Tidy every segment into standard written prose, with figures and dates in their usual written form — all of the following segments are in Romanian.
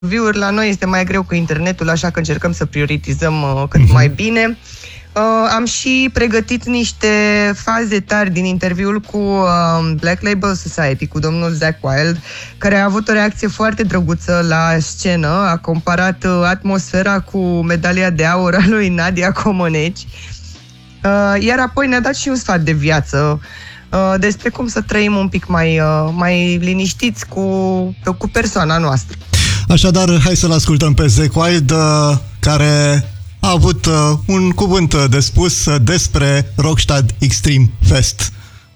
interviuri. La noi este mai greu cu internetul, așa că încercăm să prioritizăm cât mai bine. Am și pregătit niște faze tari din interviul cu Black Label Society, cu domnul Zakk Wylde, care a avut o reacție foarte drăguță la scenă, a comparat atmosfera cu medalia de aur a lui Nadia Comaneci, iar apoi ne-a dat și un sfat de viață despre cum să trăim un pic mai liniștiți cu persoana noastră. Așadar, hai să-l ascultăm pe Zakk Wylde, care a avut un cuvânt de spus despre Rockstad Extreme Fest.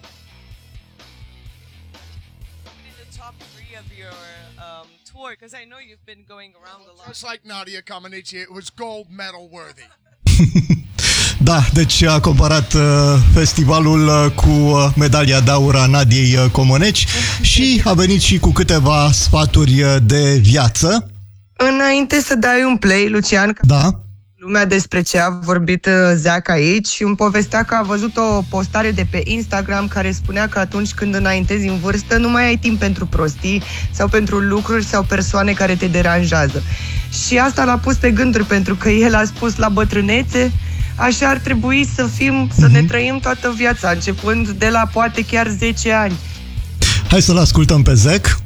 Just like Nadia Comaneci, it was gold medal worthy. Da, deci a comparat festivalul cu medalia de aur a Nadiei Comaneci și a venit și cu câteva sfaturi de viață. Înainte să dai un play, Lucian, da, lumea despre ce a vorbit Zakk aici, și îmi povestea că a văzut o postare de pe Instagram care spunea că atunci când înaintezi în vârstă nu mai ai timp pentru prostii sau pentru lucruri sau persoane care te deranjează. Și asta l-a pus pe gânduri, pentru că el a spus la bătrânețe, așa ar trebui să fim, să ne trăim toată viața, începând de la poate chiar 10 ani. Hai să-l ascultăm pe Zakk.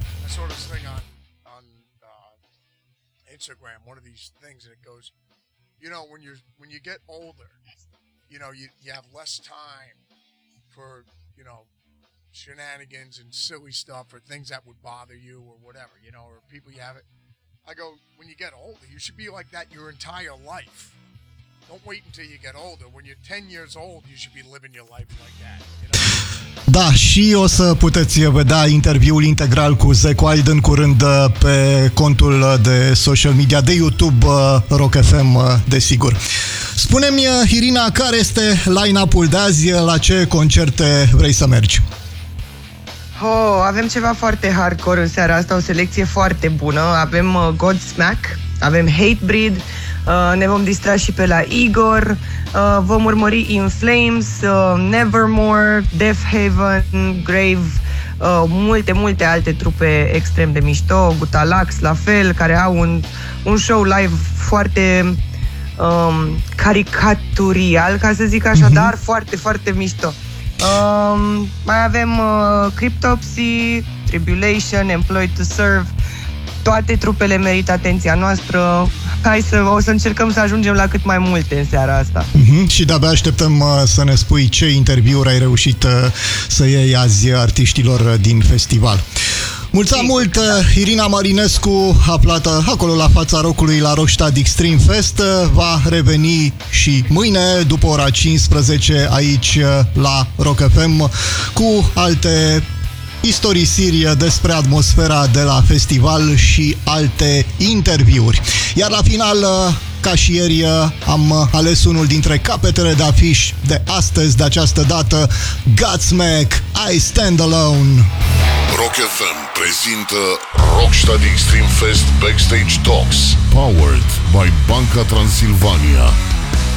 Instagram, one of these things, and it goes, you know, when you get older, you know, you have less time for, you know, shenanigans and silly stuff or things that would bother you or whatever, you know, or people you have it. I go, when you get older, you should be like that your entire life. Don't wait until you get older. When you're 10 years old, you should be living your life like that, you know? Da, și o să puteți vedea interviul integral cu Zakk Wylde în curând pe contul de social media de YouTube Rock FM, desigur. Spune-mi, Irina, care este line-up-ul de azi? La ce concerte vrei să mergi? Avem ceva foarte hardcore în seara asta, o selecție foarte bună. Avem Godsmack, avem Hatebreed, ne vom distra și pe la Igor, vom urmări In Flames, Nevermore, Deafheaven, Grave, multe alte trupe extrem de mișto, Gutalax la fel, care au un show live foarte caricaturial, ca să zic așa, dar foarte, foarte mișto. Mai avem Cryptopsy, Tribulation, Employed to Serve. Toate trupele merită atenția noastră. O să încercăm să ajungem la cât mai multe în seara asta. Și de-abia așteptăm să ne spui ce interviuri ai reușit să iei azi artiștilor din festival. Mulțumim mult, Irina Marinescu, aflată acolo la fața rockului la Rockstad Extreme Fest. Va reveni și mâine după ora 15 aici la Rock FM cu alte istorisiri despre atmosfera de la festival și alte interviuri. Iar la final, ca și ieri, am ales unul dintre capetele de afiș de astăzi, de această dată, Godsmack, I Stand Alone. Rock FM prezintă Rockstad Extreme Fest Backstage Talks, powered by Banca Transilvania.